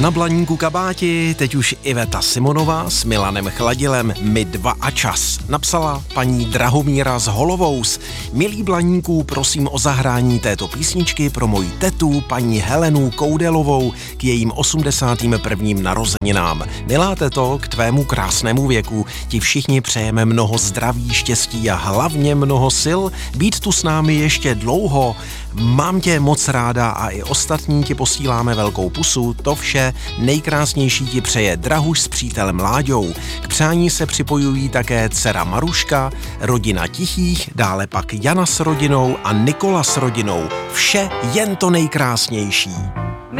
Na Blaníku kabáti teď už Iveta Simonová s Milanem Chladilem My dva a čas. Napsala paní Drahomíra z Holovous. Milí Blaníků, prosím o zahrání této písničky pro moji tetu, paní Helenu Koudelovou, k jejím 81. narozeninám. Milá teto, k tvému krásnému věku ti všichni přejeme mnoho zdraví, štěstí a hlavně mnoho sil, být tu s námi ještě dlouho. Mám tě moc ráda a i ostatní ti posíláme velkou pusu. To vše nejkrásnější ti přeje Drahuš s přítelem Láďou. K přání se připojují také dcera Maruška, rodina Tichých, dále pak Jana s rodinou a Nikola s rodinou. Vše jen to nejkrásnější.